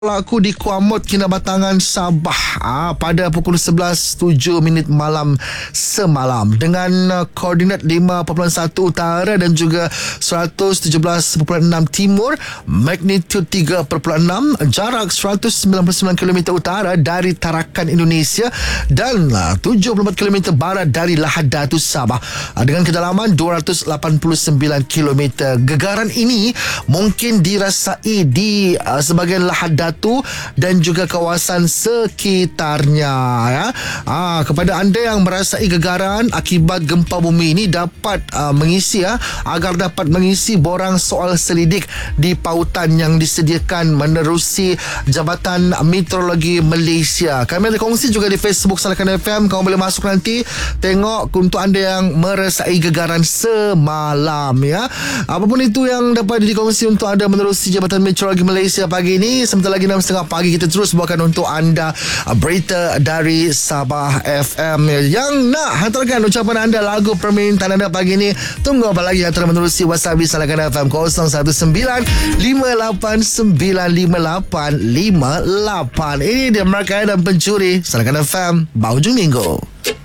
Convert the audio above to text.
Berlaku di Kuamot, Kinabatangan, Sabah pada pukul 11.07 malam semalam dengan koordinat 5.1 utara dan juga 117.6 timur, magnitude 3.6, jarak 199 km utara dari Tarakan Indonesia dan 74 km barat dari Lahad Datu Sabah dengan kedalaman 289 km. Gegaran ini mungkin dirasai di sebahagian Lahad Datu dan juga kawasan sekitarnya ya. Kepada anda yang merasai gegaran akibat gempa bumi ini dapat mengisi agar dapat mengisi borang soal selidik di pautan yang disediakan menerusi Jabatan Meteorologi Malaysia. Kami ada kongsi juga di Facebook Salakan FM. Kamu boleh masuk nanti tengok untuk anda yang merasai gegaran semalam ya. Apapun itu yang dapat dikongsi untuk anda menerusi Jabatan Meteorologi Malaysia pagi ini. Sebentar lagi 6.30 pagi kita terus bawakan untuk anda berita dari Sabah FM. Yang nak hantarkan ucapan anda, lagu permintaan anda pagi ini, tunggu apa lagi, hantar menerusi WhatsApp di Salakan FM 0195895858. Ini dia Markaya dan Pencuri Salakan FM Bahujung Minggu.